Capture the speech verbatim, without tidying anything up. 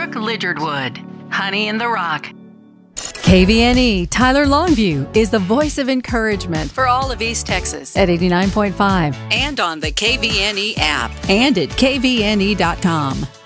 Brooke Lidgerwood. Honey in the Rock. K V N E Tyler Longview is the voice of encouragement For all of East Texas. at eighty-nine point five And on the K V N E app. and at K V N E dot com.